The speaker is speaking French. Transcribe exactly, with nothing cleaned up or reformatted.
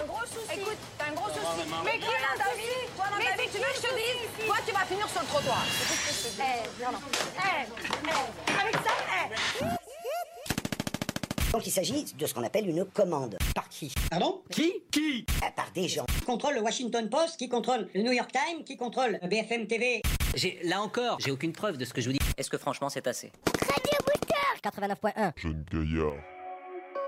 gros souci. Écoute, t'as un gros souci. maman. Mais qui dans ta vie? Toi, dans Mais ta si vie, tu veux que je te dise, toi, tu vas finir sur le trottoir. Écoute ce que je te dis. Eh, vraiment. Eh, eh, avec ça, eh. Donc il s'agit de ce qu'on appelle une commande. Par qui? Pardon? Qui? Qui? Euh, Par des gens. Qui contrôle le Washington Post, qui contrôle le New York Times, qui contrôle B F M T V. J'ai, là encore, j'ai aucune preuve de ce que je vous dis. Est-ce que franchement c'est assez? quatre-vingt-neuf point un. Jeune gaillard.